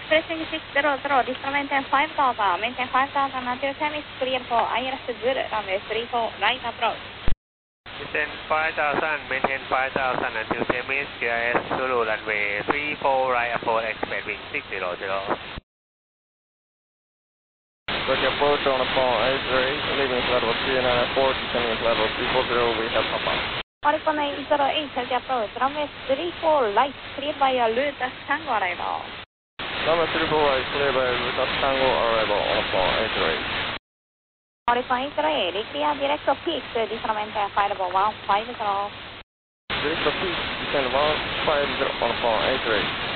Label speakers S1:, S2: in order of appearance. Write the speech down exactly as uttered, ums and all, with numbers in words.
S1: Pressing six zero zero, distal maintain five thousand, maintain five thousand until time is clear for I L S good, runway three four, right approach.
S2: Descend five thousand, maintain five thousand until ten minutes, C I S Zulu runway three four, right approach, expect wind six zero zero.
S3: Quick approach on upon eight zero eight, leaving level three nine four, descending level three four zero, we have Papa.
S1: Oricon eight zero eight, healthy approach, runway three four, right, cleared by a Lutas Tango arrival.
S3: Runway three four, right, cleared by Lutas Tango arrival on upon eight zero eight.
S1: Oricon eight zero eight, clear direct of peaks, distal maintain five one five zero.
S3: Direct of peaks, descend one five zero on upon eight zero eight.